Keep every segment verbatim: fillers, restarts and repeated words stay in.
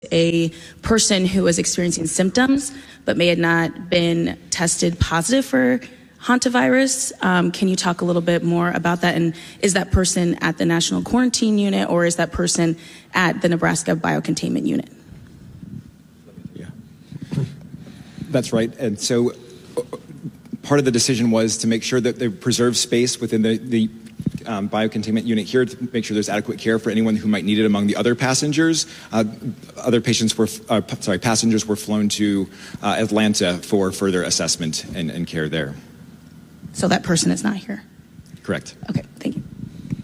A person who was experiencing symptoms but may have not been tested positive for hantavirus. Um, can you talk a little bit more about that? And is that person at the National Quarantine Unit, or is that person at the Nebraska Biocontainment Unit? Yeah, that's right. And so part of the decision was to make sure that they preserve space within the, the um, biocontainment unit here to make sure there's adequate care for anyone who might need it among the other passengers. Uh, other patients were, uh, sorry, passengers were flown to uh, Atlanta for further assessment and, and care there. So that person is not here? Correct. Okay, thank you.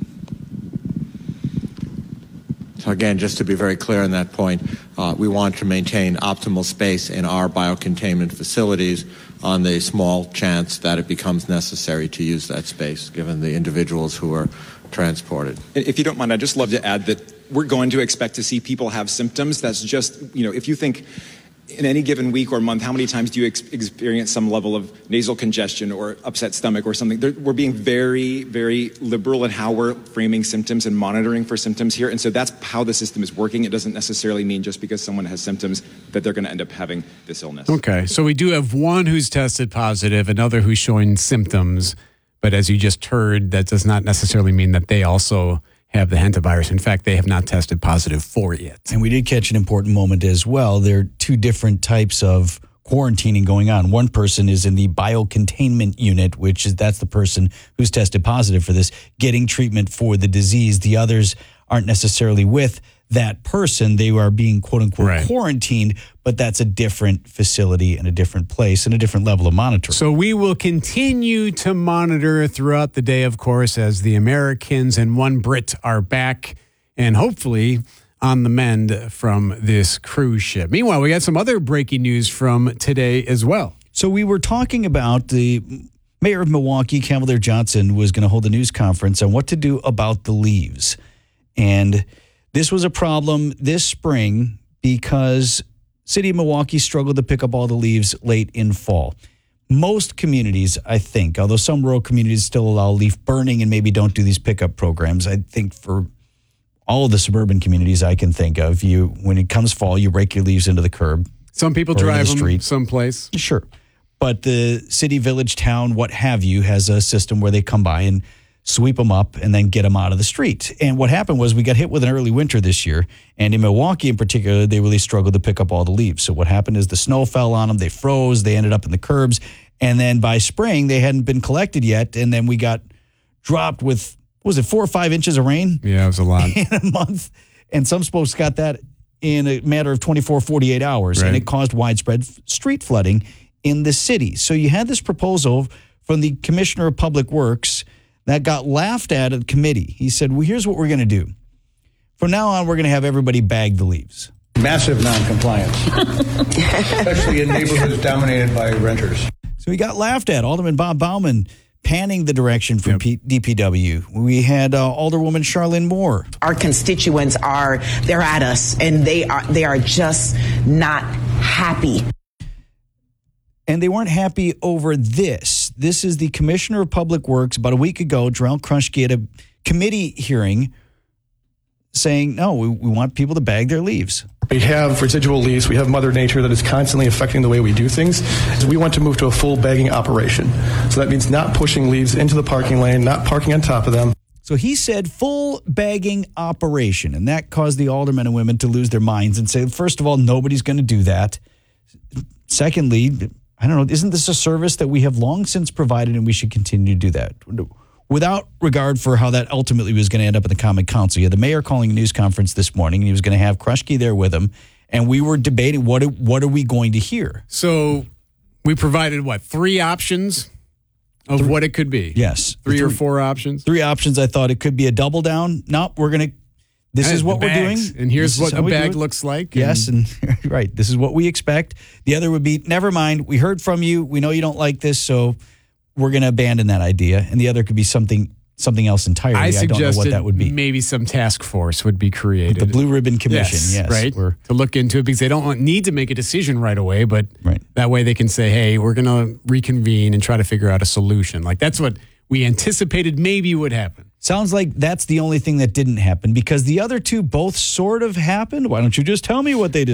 So again, just to be very clear on that point, uh, we want to maintain optimal space in our biocontainment facilities on the small chance that it becomes necessary to use that space, given the individuals who are transported. If you don't mind, I'd just love to add that we're going to expect to see people have symptoms. That's just, you know, if you think in any given week or month, how many times do you ex- experience some level of nasal congestion or upset stomach or something? There, we're being very, very liberal in how we're framing symptoms and monitoring for symptoms here. And so that's how the system is working. It doesn't necessarily mean just because someone has symptoms that they're going to end up having this illness. Okay, so we do have one who's tested positive, another who's showing symptoms. But as you just heard, that does not necessarily mean that they also have the hantavirus. In fact, they have not tested positive for it yet. And we did catch an important moment as well. There are two different types of quarantining going on. One person is in the biocontainment unit, which is that's the person who's tested positive for this, getting treatment for the disease. The others aren't necessarily with that person. They are being, quote unquote, right. quarantined, but that's a different facility and a different place and a different level of monitoring. So we will continue to monitor throughout the day, of course, as the Americans and one Brit are back and hopefully on the mend from this cruise ship. Meanwhile, we got some other breaking news from today as well. So we were talking about the mayor of Milwaukee, Cavalier Johnson, was going to hold a news conference on what to do about the leaves. And this was a problem this spring because city of Milwaukee struggled to pick up all the leaves late in fall. Most communities, I think, although some rural communities still allow leaf burning and maybe don't do these pickup programs, I think for all of the suburban communities I can think of, you when it comes fall, you rake your leaves into the curb. Some people drive the them someplace. Sure. But the city, village, town, what have you, has a system where they come by and sweep them up and then get them out of the street. And what happened was we got hit with an early winter this year. And in Milwaukee in particular, they really struggled to pick up all the leaves. So what happened is the snow fell on them. They froze. They ended up in the curbs. And then by spring, they hadn't been collected yet. And then we got dropped with, what was it, four or five inches of rain? Yeah, it was a lot. In a month. And some folks got that in a matter of twenty-four, forty-eight hours. Right. And it caused widespread street flooding in the city. So you had this proposal from the Commissioner of Public Works that got laughed at at committee. He said, well, here's what we're going to do. From now on, we're going to have everybody bag the leaves. Massive noncompliance, especially in neighborhoods dominated by renters. So he got laughed at. Alderman Bob Bauman panning the direction from yep. P- D P W. We had uh, Alderwoman Charlene Moore. Our constituents are, they're at us, and they are they are just not happy. And they weren't happy over this. This is the Commissioner of Public Works about a week ago, Darrell Kruschke, at a committee hearing saying, no, we, we want people to bag their leaves. We have residual leaves. We have Mother Nature that is constantly affecting the way we do things. So we want to move to a full bagging operation. So that means not pushing leaves into the parking lane, not parking on top of them. So he said full bagging operation, and that caused the aldermen and women to lose their minds and say, first of all, nobody's going to do that. Secondly, I don't know, isn't this a service that we have long since provided and we should continue to do that? Without regard for how that ultimately was going to end up in the Common Council. You had the mayor calling a news conference this morning, and he was going to have Kruschke there with him, and we were debating what what are we going to hear? So we provided, what, three options of three, what it could be? Yes. Three, three or four options? Three options. I thought it could be a double down. No, we're going to, this and is what we're doing. And here's what a bag looks like. And yes, and right, this is what we expect. The other would be, never mind, we heard from you. We know you don't like this, so we're going to abandon that idea. And the other could be something something else entirely. I, I don't know what that would be. Maybe some task force would be created. With the Blue Ribbon Commission, yes. yes right, we're, to look into it because they don't want, need to make a decision right away, but right. that way they can say, hey, we're going to reconvene and try to figure out a solution. Like that's what we anticipated maybe would happen. Sounds like that's the only thing that didn't happen because the other two both sort of happened. Why don't you just tell me what they did?